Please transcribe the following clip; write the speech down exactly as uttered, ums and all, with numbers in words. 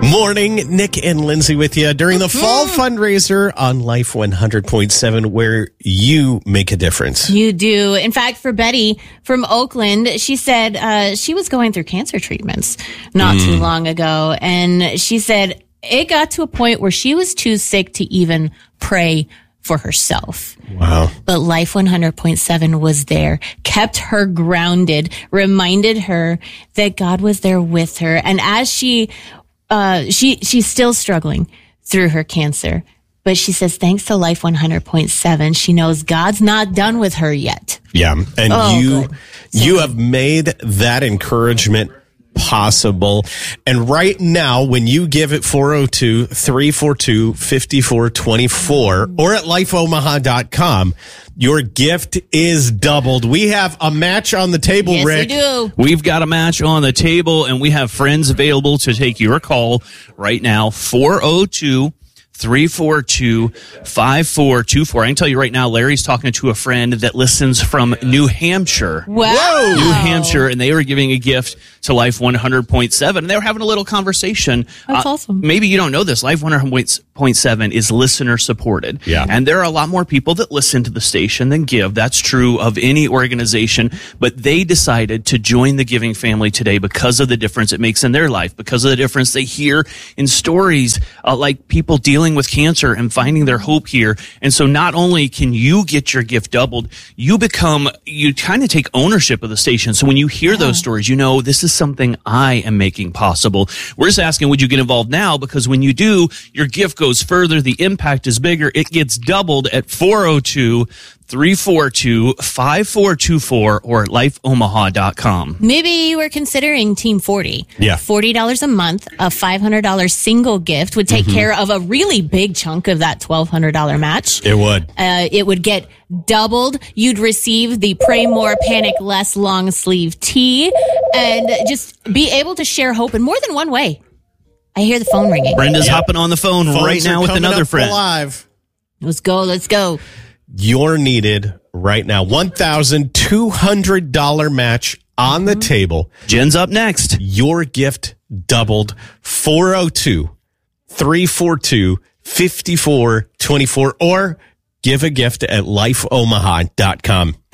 Morning, Nick and Lindsay with you during the fall fundraiser on Life one hundred point seven, where you make a difference. You do. In fact, for Betty from Oakland, she said uh, she was going through cancer treatments not mm. too long ago. And she said it got to a point where she was too sick to even pray for herself. Wow. But Life one hundred point seven was there, kept her grounded, reminded her that God was there with her. And as she Uh, she, she's still struggling through her cancer, but she says, thanks to Life one hundred point seven, she knows God's not done with her yet. Yeah. And oh, you, so you have made that encouragement possible. And right now, when you give at four oh two, three four two, five four two four or at life omaha dot com, your gift is doubled. We have a match on the table, yes, Rick. We do. We've got a match on the table, and we have friends available to take your call right now. four oh two, three four two, five four two four. I can tell you right now, Larry's talking to a friend that listens from New Hampshire. Wow. New Hampshire, and they were giving a gift to Life one hundred point seven, and they were having a little conversation. That's uh, awesome. Maybe you don't know this. Life one hundred point seven is listener supported. Yeah. And there are a lot more people that listen to the station than give. That's true of any organization, but they decided to join the giving family today because of the difference it makes in their life, because of the difference they hear in stories uh, like people dealing with cancer and finding their hope here. And so not only can you get your gift doubled, you become, you kind of take ownership of the station. So when you hear yeah. those stories, you know, this is something I am making possible. We're just asking, would you get involved now? Because when you do, your gift goes further. The impact is bigger. It gets doubled at four oh two, three four two, five four two four or at life omaha dot com. Maybe you were considering Team forty. Yeah. forty dollars a month, a five hundred dollars single gift would take mm-hmm. care of a really big chunk of that twelve hundred dollars match. It would. Uh, it would get doubled. You'd receive the Pray More, Panic Less long sleeve tee and just be able to share hope in more than one way. I hear the phone ringing. Brenda's yep. hopping on the phone Phones right now with another friend. Live. Let's go. Let's go. You're needed right now. one thousand two hundred dollars match on the mm-hmm. table. Jen's up next. Your gift doubled. four oh two, three four two, five four two four or give a gift at life omaha dot com.